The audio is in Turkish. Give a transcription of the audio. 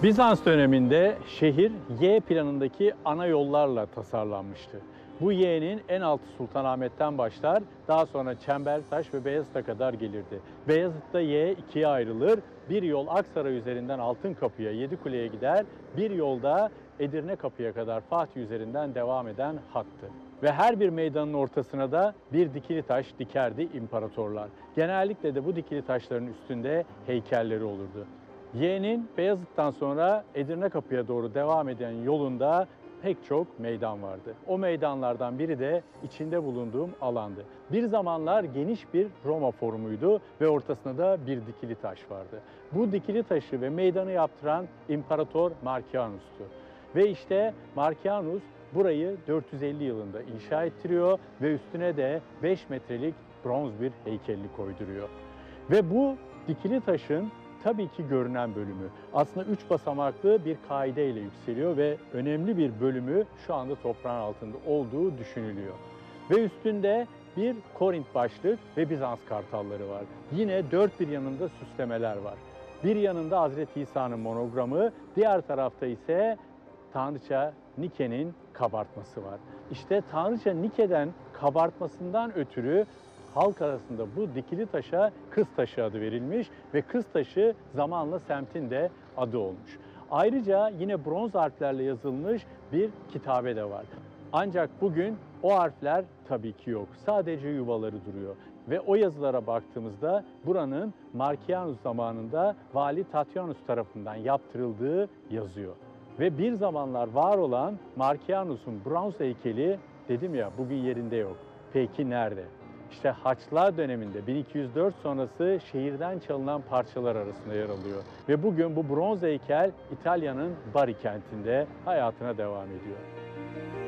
Bizans döneminde şehir Y planındaki ana yollarla tasarlanmıştı. Bu Y'nin en altı Sultanahmet'ten başlar, daha sonra Çembertaş ve Beyazıt'a kadar gelirdi. Beyazıt'ta Y ikiye ayrılır, bir yol Aksaray üzerinden Altınkapı'ya, Yedikule'ye gider, bir yolda Edirne Kapı'ya kadar Fatih üzerinden devam eden hattı. Ve her bir meydanın ortasına da bir dikili taş dikerdi imparatorlar. Genellikle de bu dikili taşların üstünde heykelleri olurdu. Y'nin Beyazıt'tan sonra Edirne Kapı'ya doğru devam eden yolunda pek çok meydan vardı. O meydanlardan biri de içinde bulunduğum alandı. Bir zamanlar geniş bir Roma forumuydu ve ortasında da bir dikili taş vardı. Bu dikili taşı ve meydanı yaptıran İmparator Markianus'tu. Ve işte Markianus burayı 450 yılında inşa ettiriyor ve üstüne de 5 metrelik bronz bir heykelini koyduruyor. Ve bu dikili taşın tabii ki görünen bölümü. Aslında 3 basamaklı bir kaide ile yükseliyor ve önemli bir bölümü şu anda toprağın altında olduğu düşünülüyor. Ve üstünde bir Korint başlık ve Bizans kartalları var. Yine dört bir yanında süslemeler var. Bir yanında Hazreti İsa'nın monogramı, diğer tarafta ise Tanrıça Nike'nin kabartması var. İşte Tanrıça Nike'den kabartmasından ötürü halk arasında bu dikili taşa Kız Taşı adı verilmiş ve Kız Taşı zamanla semtin de adı olmuş. Ayrıca yine bronz harflerle yazılmış bir kitabe de var. Ancak bugün o harfler tabii ki yok. Sadece yuvaları duruyor. Ve o yazılara baktığımızda buranın Markianus zamanında Vali Tatianus tarafından yaptırıldığı yazıyor. Ve bir zamanlar var olan Markianus'un bronz heykeli dedim ya bugün yerinde yok. Peki nerede? İşte Haçlılar döneminde 1204 sonrası şehirden çalınan parçalar arasında yer alıyor. Ve bugün bu bronz heykel İtalya'nın Bari kentinde hayatına devam ediyor.